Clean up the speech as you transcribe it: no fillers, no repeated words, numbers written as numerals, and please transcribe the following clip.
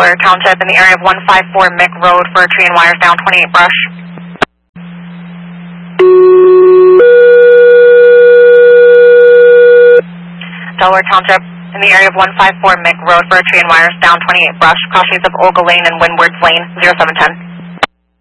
Delaware Township in the area of 154 Mick Road for a tree and wires down 28 brush. Delaware Township in the area of 154 Mick Road for a tree and wires down 28 brush, crossings of Olga Lane and Windward's Lane, 0710.